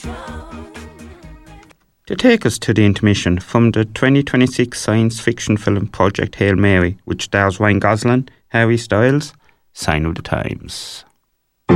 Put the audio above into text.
To take us to the intermission from the 2026 science fiction film Project Hail Mary, which stars Ryan Gosling, Harry Styles, Sign of the Times.